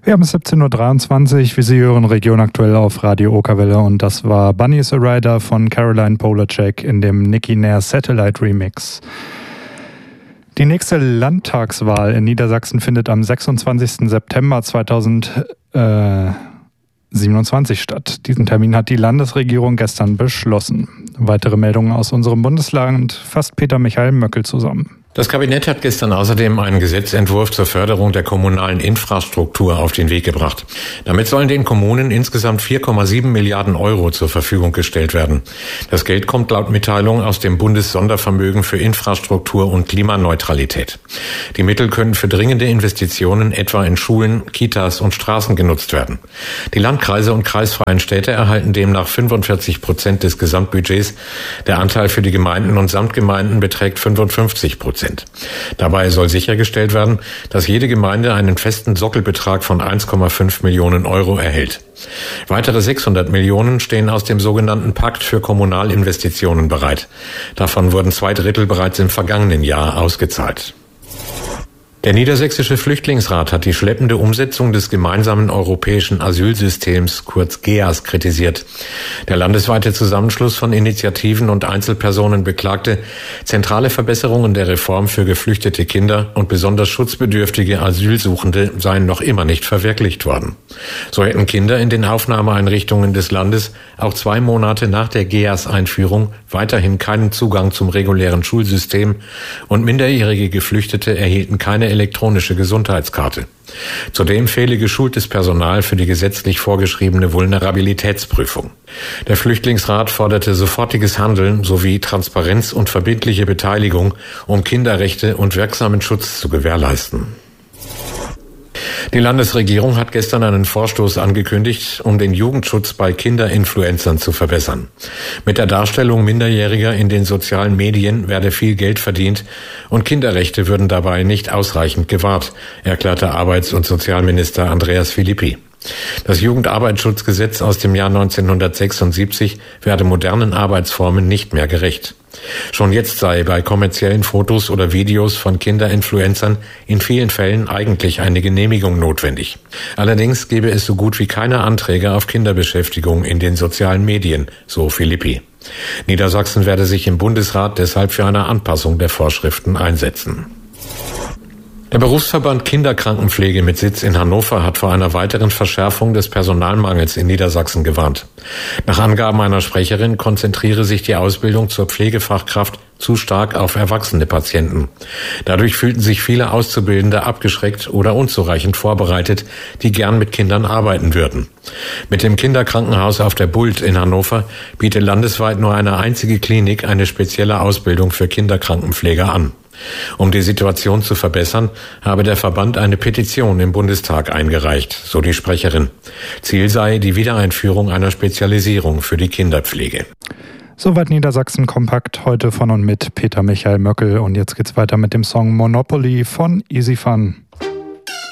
Wir haben 17.23 Uhr, wie Sie hören, Region aktuell auf Radio Okerwelle und das war Bunny is a Rider von Caroline Polacek in dem Nicky Nair Satellite Remix. Die nächste Landtagswahl in Niedersachsen findet am 26. September 2027 statt. Diesen Termin hat die Landesregierung gestern beschlossen. Weitere Meldungen aus unserem Bundesland fasst Peter Michael Möckel zusammen. Das Kabinett hat gestern außerdem einen Gesetzentwurf zur Förderung der kommunalen Infrastruktur auf den Weg gebracht. Damit sollen den Kommunen insgesamt 4,7 Milliarden Euro zur Verfügung gestellt werden. Das Geld kommt laut Mitteilung aus dem Bundessondervermögen für Infrastruktur und Klimaneutralität. Die Mittel können für dringende Investitionen etwa in Schulen, Kitas und Straßen genutzt werden. Die Landkreise und kreisfreien Städte erhalten demnach 45% des Gesamtbudgets. Der Anteil für die Gemeinden und Samtgemeinden beträgt 55%. Dabei soll sichergestellt werden, dass jede Gemeinde einen festen Sockelbetrag von 1,5 Millionen Euro erhält. Weitere 600 Millionen stehen aus dem sogenannten Pakt für Kommunalinvestitionen bereit. Davon wurden 2/3 bereits im vergangenen Jahr ausgezahlt. Der Niedersächsische Flüchtlingsrat hat die schleppende Umsetzung des gemeinsamen europäischen Asylsystems, kurz GEAS, kritisiert. Der landesweite Zusammenschluss von Initiativen und Einzelpersonen beklagte, zentrale Verbesserungen der Reform für geflüchtete Kinder und besonders schutzbedürftige Asylsuchende seien noch immer nicht verwirklicht worden. So hätten Kinder in den Aufnahmeeinrichtungen des Landes auch 2 Monate nach der GEAS-Einführung weiterhin keinen Zugang zum regulären Schulsystem und minderjährige Geflüchtete erhielten keine elektronische Gesundheitskarte. Zudem fehle geschultes Personal für die gesetzlich vorgeschriebene Vulnerabilitätsprüfung. Der Flüchtlingsrat forderte sofortiges Handeln sowie Transparenz und verbindliche Beteiligung, um Kinderrechte und wirksamen Schutz zu gewährleisten. Die Landesregierung hat gestern einen Vorstoß angekündigt, um den Jugendschutz bei Kinderinfluencern zu verbessern. Mit der Darstellung Minderjähriger in den sozialen Medien werde viel Geld verdient und Kinderrechte würden dabei nicht ausreichend gewahrt, erklärte Arbeits- und Sozialminister Andreas Philippi. Das Jugendarbeitsschutzgesetz aus dem Jahr 1976 werde modernen Arbeitsformen nicht mehr gerecht. Schon jetzt sei bei kommerziellen Fotos oder Videos von Kinderinfluencern in vielen Fällen eigentlich eine Genehmigung notwendig. Allerdings gebe es so gut wie keine Anträge auf Kinderbeschäftigung in den sozialen Medien, so Philippi. Niedersachsen werde sich im Bundesrat deshalb für eine Anpassung der Vorschriften einsetzen. Der Berufsverband Kinderkrankenpflege mit Sitz in Hannover hat vor einer weiteren Verschärfung des Personalmangels in Niedersachsen gewarnt. Nach Angaben einer Sprecherin konzentriere sich die Ausbildung zur Pflegefachkraft zu stark auf erwachsene Patienten. Dadurch fühlten sich viele Auszubildende abgeschreckt oder unzureichend vorbereitet, die gern mit Kindern arbeiten würden. Mit dem Kinderkrankenhaus auf der Bult in Hannover bietet landesweit nur eine einzige Klinik eine spezielle Ausbildung für Kinderkrankenpfleger an. Um die Situation zu verbessern, habe der Verband eine Petition im Bundestag eingereicht, so die Sprecherin. Ziel sei die Wiedereinführung einer Spezialisierung für die Kinderpflege. Soweit Niedersachsen kompakt, heute von und mit Peter Michael Möckel. Und jetzt geht's weiter mit dem Song Monopoly von Easy Fun.